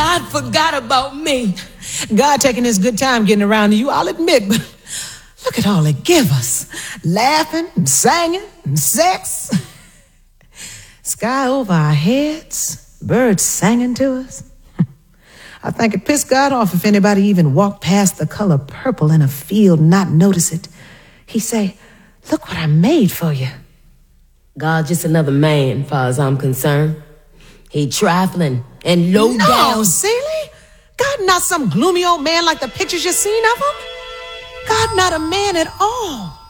God forgot about me. God taking his good time getting around to you, I'll admit, but look at all it give us. Laughing and singing and sex. Sky over our heads, birds singing to us. I think it pissed God off if anybody even walked past the color purple in a field and not notice it. He say, look what I made for you. God just another man, far as I'm concerned. He trifling and low down. No, Celie. God not some gloomy old man like the pictures you've seen of him. God not a man at all.